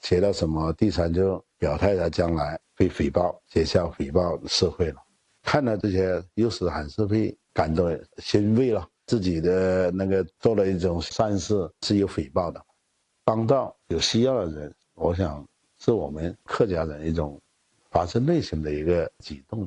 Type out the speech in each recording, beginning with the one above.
写到什么，第三就表态他将来会诽谤学校、诽谤社会了。看到这些，有时还是会感到欣慰了，自己的那个做了一种善事是有回报的，帮到有需要的人，我想是我们客家人一种发自内心的一个举动。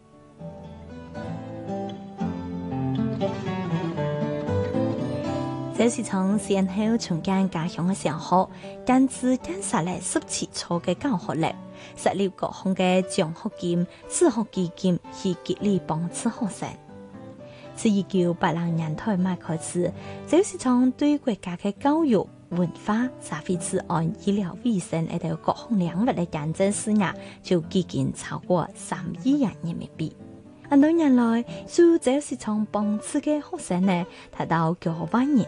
這是從先後重建家鄉嘅時候，間接建設了十七處嘅教學樓，16個項嘅獎學金、助學基金去極力幫助學生。自1980年代末開始，就是從對國家嘅教育、文化、社會治安、醫療衛生呢啲各項領域嘅建設事業，就基金超過3億元人民幣。很多年來，就就是從幫助嘅學生呢，達到9萬人。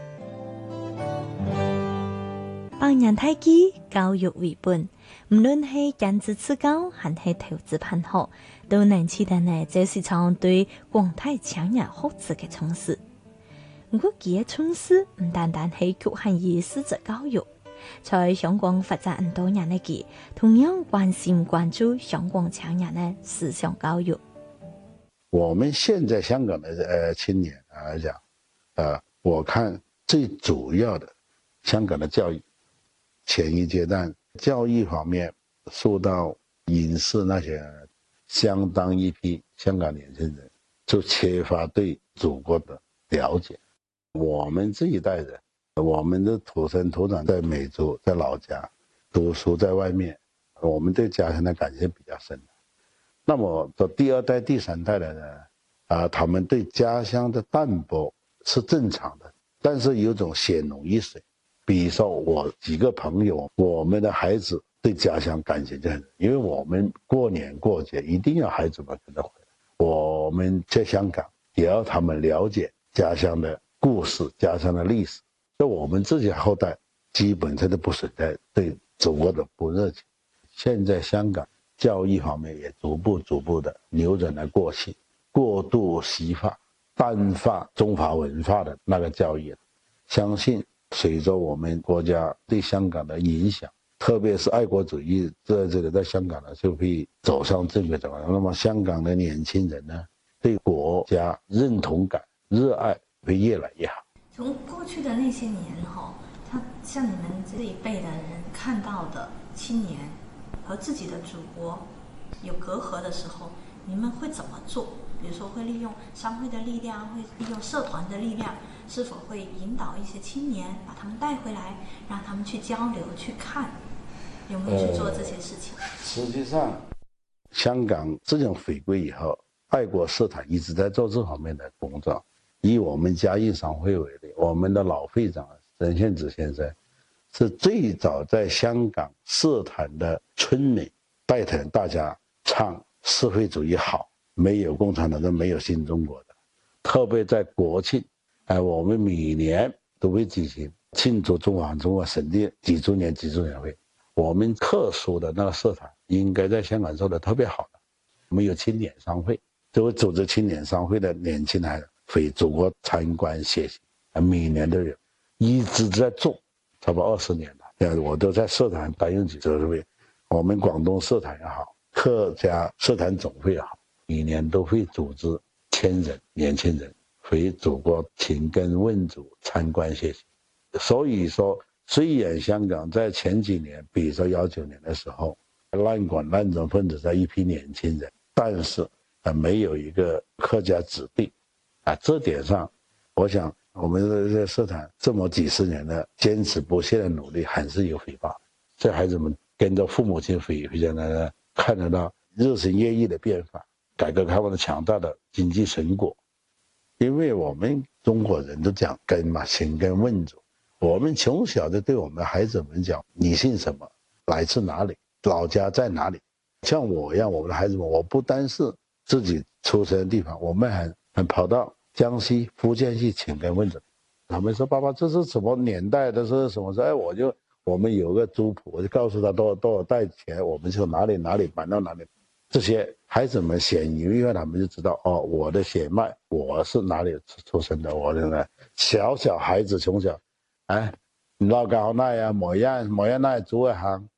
幫人太基，教育為本，無論係建設自教，還係投資辦學，都能取得呢，就是從對廣大青年學子嘅重視。不過，佢嘅重視唔單單係局限於師資教育，在香港發展很多年嘅佢，同樣關心關注香港青年嘅思想教育。 我們現在香港的青年來講，我看最主要的香港的教育，前一階段教育方面受到影視那些相當一批香港年輕人就缺乏對祖國的了解。我們這一代人，我們的土生土長在美洲，在老家讀書，在外面，我們對家鄉的感情比較深。那麼到第二代、第三代的人，他們對家鄉的淡薄是正常的，但是有種血濃於水。比如說我幾個朋友，我們的孩子對家鄉感情就很，因為我們過年過節一定要孩子們跟着回來。我們在香港也要他們了解家鄉的故事、家鄉的歷史。就我們自己後代基本上都不存在對祖國的不熱情。現在香港教育方面也逐步的扭轉了過去過度西化、淡化中華文化的那個教育。相信隨着我們國家對香港的影響，特別是愛國主義在這裡在香港呢就會走上正確的道路。那麼香港的年輕人呢，對國家認同感、熱愛會越來越好。 從過去的那些年他像你們這一輩的人看到的青年和自己的祖國有隔閡的時候，你們會怎麼做？比如說會利用商會的力量，會利用社團的力量，是否會引導一些青年把他們帶回來，讓他們去交流去看，有沒有去做這些事情？ 實際上香港這種回歸以後，愛國社團一直在做這方面的工作。以我們嘉義商會為例，我們的老會長曾憲梓先生是最早在香港社團的村民帶頭大家唱社會主義好，沒有共產黨就沒有新中國的。特別在國慶，我們每年都會舉行慶祝中華成立幾周年會。我們特殊的那個社團應該在香港做得特別好的。我們有青年商會，就會組織青年商會的年輕人回祖國參觀學習，每年都有，一直在做，差不多20年了。我都在社團擔任主席，我們廣東社團也好，客家社團總會也好，每年都會組織1000人年輕人回祖國尋根問祖參觀學習。所以說，雖然香港在前幾年，比如說19年的時候，濫管濫種分子在一批年輕人，但是沒有一個客家子弟。這點上，我想我們的這個社團這麼幾十年的堅持不懈的努力，還是有回報。這孩子們跟着父母親回家呢，看得到日新月異的變化，改革開放的強大的經濟成果。因為我們中國人都講根嘛，尋根問祖。我們從小就對我們的孩子們講，你姓什麼，來自哪裡，老家在哪裡。像我一樣，我們的孩子們，我不單是自己出生的地方，我們還跑到江西、福建去尋根問祖。他們說：“爸爸，這是什麼年代的？是什麼時候？”我們有個族譜，我就告訴他多少代前，我們從哪裡搬到哪裡。這些孩子們顯而易見，他們就知道哦，我的血脈，我是哪裡出生的。我的呢，小孩子從小，老教那呀，每一那做一行，